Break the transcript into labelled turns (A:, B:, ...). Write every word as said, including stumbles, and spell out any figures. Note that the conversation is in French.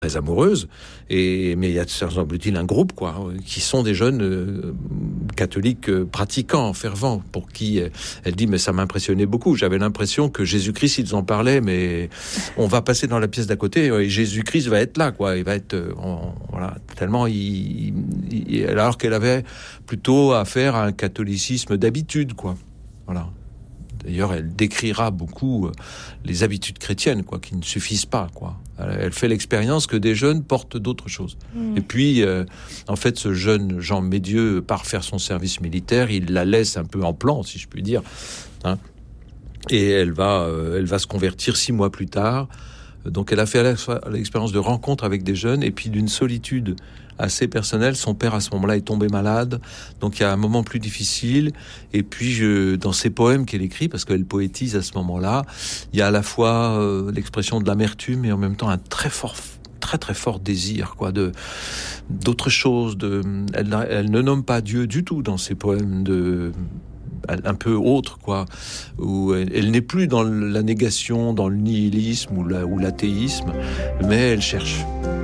A: très amoureuse, et, mais il y a, semble-t-il, un groupe, quoi, qui sont des jeunes euh, catholiques euh, pratiquants, fervents, pour qui euh, elle dit, mais ça m'impressionnait beaucoup. J'avais l'impression que Jésus-Christ, ils en parlaient, mais on va passer dans la pièce d'à côté, et Jésus-Christ va être là, quoi. Il va être, euh, on, voilà, tellement il, il, alors qu'elle avait plutôt affaire à un catholicisme d'habitude, quoi. Voilà. D'ailleurs, elle décrira beaucoup les habitudes chrétiennes, quoi, qui ne suffisent pas, quoi. Elle fait l'expérience que des jeunes portent d'autres choses. Mmh. Et puis, euh, en fait, ce jeune Jean Médieux part faire son service militaire. Il la laisse un peu en plan, si je puis dire. Hein. Et elle va, euh, elle va se convertir six mois plus tard. Donc, elle a fait l'expérience de rencontre avec des jeunes et puis d'une solitude assez personnelle. Son père, à ce moment-là, est tombé malade. Donc, il y a un moment plus difficile. Et puis, je, dans ses poèmes qu'elle écrit, parce qu'elle poétise à ce moment-là, il y a à la fois euh, l'expression de l'amertume et en même temps un très fort, très très fort désir, quoi, de d'autre chose. De, elle, elle ne nomme pas Dieu du tout dans ses poèmes de un peu autre, quoi, où elle, elle n'est plus dans la négation, dans le nihilisme ou, la, ou l'athéisme, mais elle cherche.